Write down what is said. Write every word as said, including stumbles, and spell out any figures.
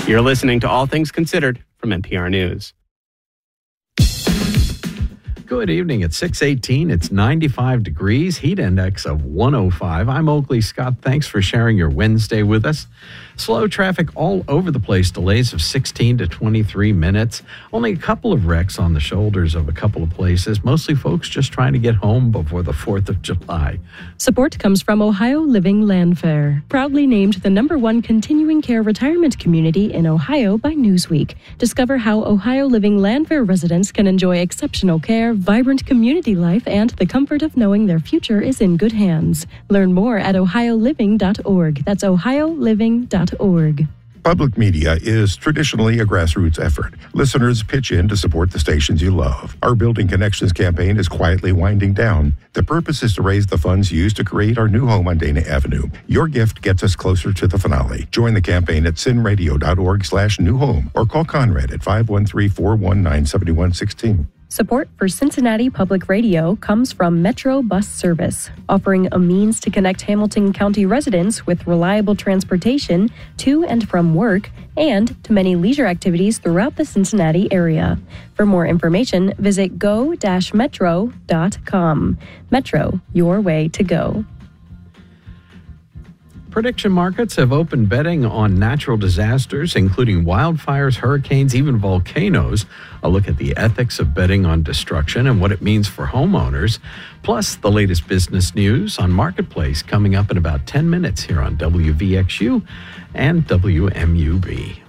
You're listening to All Things Considered from N P R News. Good evening. It's six eighteen. It's ninety-five degrees, heat index of one oh five. I'm Oakley Scott. Thanks for sharing your Wednesday with us. Slow traffic all over the place. Delays of sixteen to twenty-three minutes. Only a couple of wrecks on the shoulders of a couple of places. Mostly folks just trying to get home before the fourth of July. Support comes from Ohio Living Landfair, proudly named the number one continuing care retirement community in Ohio by Newsweek. Discover how Ohio Living Landfair residents can enjoy exceptional care, vibrant community life, and the comfort of knowing their future is in good hands. Learn more at ohio living dot org. That's ohio living dot org. Public media is traditionally a grassroots effort. Listeners pitch in to support the stations you love. Our Building Connections campaign is quietly winding down. The purpose is to raise the funds used to create our new home on Dana Avenue. Your gift gets us closer to the finale. Join the campaign at sin radio dot org slash new home or call Conrad at five one three, four one nine, seven one one six. Support for Cincinnati Public Radio comes from Metro Bus Service, offering a means to connect Hamilton County residents with reliable transportation to and from work and to many leisure activities throughout the Cincinnati area. For more information, visit go dash metro dot com. Metro, your way to go. Prediction markets have opened betting on natural disasters, including wildfires, hurricanes, even volcanoes. A look at the ethics of betting on destruction and what it means for homeowners. Plus, the latest business news on Marketplace coming up in about ten minutes here on W V X U and W M U B.